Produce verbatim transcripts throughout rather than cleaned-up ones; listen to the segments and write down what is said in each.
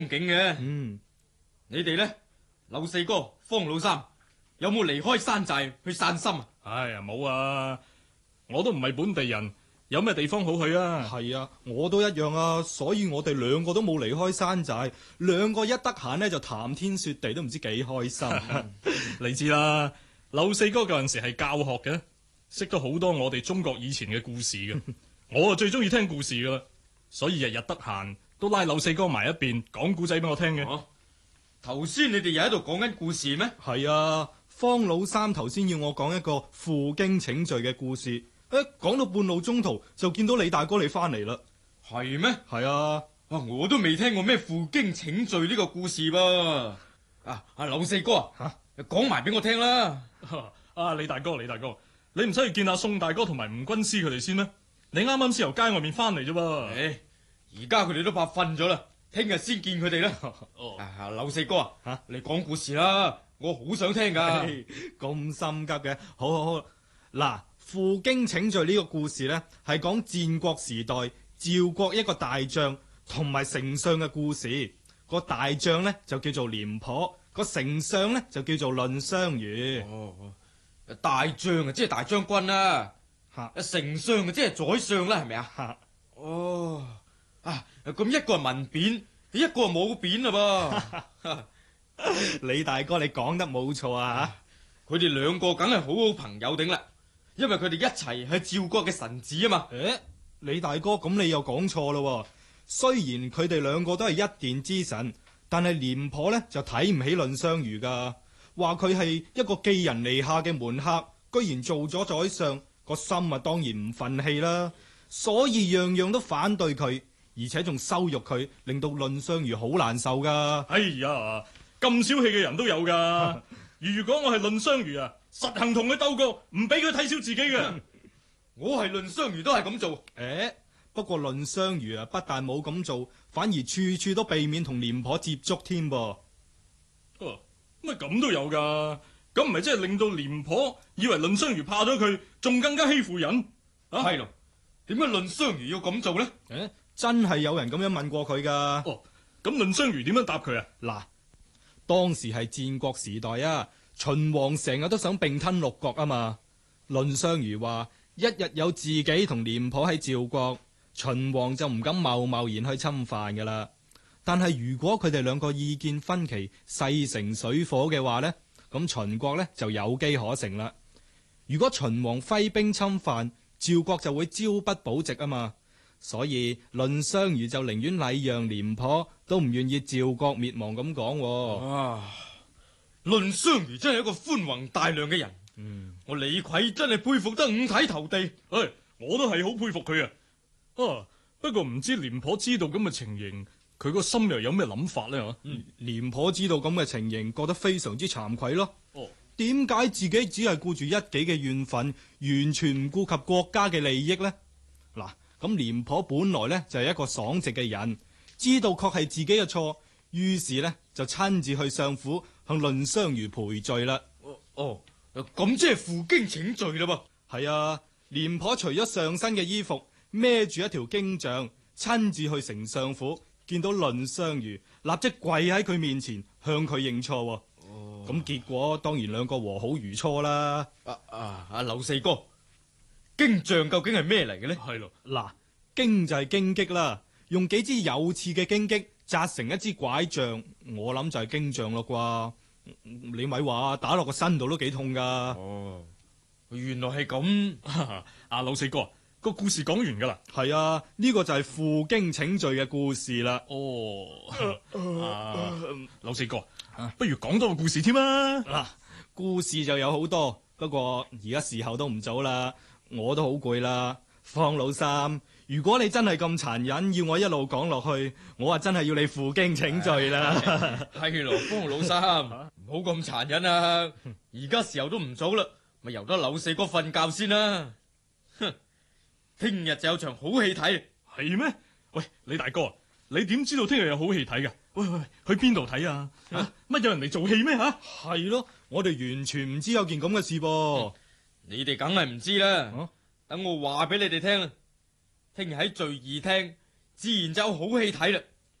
景嘅。 嗯， 你哋呢？劉四哥、方老三有冇離開山寨去散心啊？ 哎呀，冇啊！我都唔係本地人，有咩地方好去啊？ 係啊，我都一樣啊，所以我哋兩個都冇離開山寨，兩個一得閒呢，就談天說地，都唔知幾開心。 你知啦，劉四哥嗰陣時係教學嘅，識得好多我哋中國以前嘅故事嘅。我啊最中意聽故事噶啦，所以日日得閒都拉劉四哥埋一邊講故仔俾我聽嘅。 哦，頭先你哋又喺度講緊故事咩？ 係啊，方老三頭先要我講一個負荊請罪嘅故事，誒，講到半路中途就見到李大哥你翻嚟啦。 係咩？ 係啊， 啊，我都未聽過咩負荊請罪呢個故事噃。啊，阿劉四哥啊，吓，講埋俾我聽啦。 啊，李大哥，李大哥，你唔使去見阿宋大哥同埋吳軍師佢哋先咩？你啱啱先由街外面翻嚟啫噃。 誒，而家佢哋都怕瞓咗啦，聽日先見佢哋啦。 哦， 啊，劉四哥啊， 吓， 你講故事啦，我好想聽噶。 咁心急嘅，好好好。嗱，負荊請罪呢個故事呢，係講戰國時代趙國一個大將同埋丞相嘅故事。個大將呢，就叫做廉頗，個丞相呢，就叫做藺相如。 哦，大將啊，即係大將軍啦。 吓， 丞相啊，即係宰相啦，係咪啊？ 吓， 哦，啊，咁一個係文匾，一個係武匾啦噃。 李大哥你講得冇錯啊！ 佢哋兩個梗係好好朋友頂啦，因為佢哋一齊係趙國嘅臣子啊嘛。 誒，李大哥咁你又講錯咯。雖然佢哋兩個都係一殿之臣，但係廉頗呢就睇唔起藺相如噶，話佢係一個寄人籬下嘅門客，居然做咗宰相，個心啊當然唔忿氣啦，所以樣樣都反對佢，而且仲羞辱佢，令到藺相如好難受噶。 哎呀，咁小氣嘅人都有噶。如果我係藺相如啊，實行同佢鬥過，唔俾佢睇小自己嘅。 我係藺相如都係咁做。 誒，不過藺相如啊，不但冇咁做，反而處處都避免同廉頗接觸添噃。 哦，乜咁都有噶？咁唔係即係令到廉頗以為藺相如怕咗佢，仲更加欺負人啊？ 係咯，點解藺相如要咁做呢？ 誒，真係有人咁樣問過佢噶。 哦，咁藺相如點樣答佢啊？ 嗱，當時係戰國時代啊，秦王成日都想併吞六國啊嘛。藺相如話：一日有自己同廉頗喺趙國，秦王就唔敢貿貿然去侵犯噶啦。但係如果佢哋兩個意見分歧，勢成水火嘅話呢，咁秦國呢就有機可乘啦。如果秦王揮兵侵犯，趙國就會朝不保夕啊嘛。所以藺相如就寧願禮讓廉頗，都唔願意趙國滅亡咁講。 啊，藺相如真係一個寬宏大量嘅人。 嗯， 我李逵真係佩服得五體投地。 唉、哎，我都係好佩服佢啊。啊，不過唔知廉頗知道咁嘅情形，佢個心又有咩諗法呢？ 嗯，廉頗知道咁嘅情形，覺得非常之慚愧咯。 哦， 點解自己只係顧住一己嘅怨憤，完全唔顧及國家嘅利益呢？嗱，咁廉頗本來呢就係一個爽直嘅人，知道確係自己嘅錯，於是呢就親自去相府向藺相如賠罪啦。 哦，咁即係負荊請罪啦噃。 係啊，廉頗除咗上身嘅衣服，孭住一條荊杖，親自去丞相府，見到藺相如，立即跪喺佢面前向佢認錯。哦，咁結果當然兩個和好如初啦。 啊啊，阿劉四哥，荊杖究竟係咩嚟嘅呢？ 係咯， 嗱，荊就係荊棘啦，用幾支有刺嘅荊棘紮成一支拐杖，我諗就係荊杖咯啩。你咪話打落個身度都幾痛噶。 哦，原來係咁。 阿劉四哥，個故事講完噶啦。 係啊，呢個就係負荊請罪嘅故事啦。 哦，啊，劉四哥，不如講多個故事添啊。 嗱，故事就有好多，不過而家時候都唔早啦，我都好攰啦。方老三，如果你真係咁殘忍，要我一路講落去，我啊真係要你負荊請罪啦。 係咯，方老三，唔好咁殘忍啊！而家時候都唔早啦，咪由得劉四哥瞓覺先啦。哼，聽日就有場好戲睇。 係咩？喂，李大哥，你點知道聽日有好戲睇噶？喂喂，去邊度睇啊？乜、啊、有人嚟做戲咩吓？ 係咯，我哋完全唔知有件咁嘅事噃、嗯。 你哋梗係唔知啦。 啊， 等我話俾你哋聽啦。聽日喺聚義廳，自然就有好戲睇啦。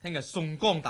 聽日宋江大